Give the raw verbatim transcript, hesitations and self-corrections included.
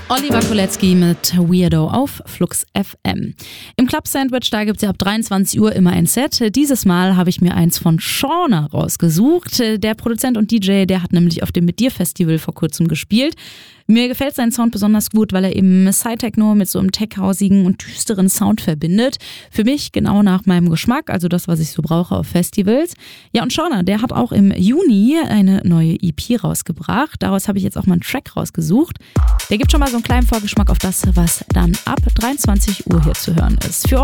Oliver Kolecki mit Weirdo auf Flux F M. Im Club Sandwich, da gibt es ja ab dreiundzwanzig Uhr immer ein Set. Dieses Mal habe ich mir eins von Shauna rausgesucht. Der Produzent und D J, der hat nämlich auf dem Mit Dir Festival vor kurzem gespielt. Mir gefällt sein Sound besonders gut, weil er eben Psy-Techno mit so einem tech-hausigen und düsteren Sound verbindet. Für mich genau nach meinem Geschmack, also das, was ich so brauche auf Festivals. Ja, und Shauna, der hat auch im Juni eine neue E P rausgebracht. Daraus habe ich jetzt auch mal einen Track rausgesucht. Der gibt schon mal so einen kleinen Vorgeschmack auf das, was dann ab dreiundzwanzig Uhr hier zu hören ist. Für